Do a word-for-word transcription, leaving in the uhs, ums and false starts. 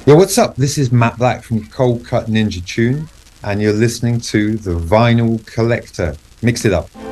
Yeah, what's up? This is Matt Black from Cold Cut Ninja Tune, and you're listening to The Vinyl Collector. Mix it up.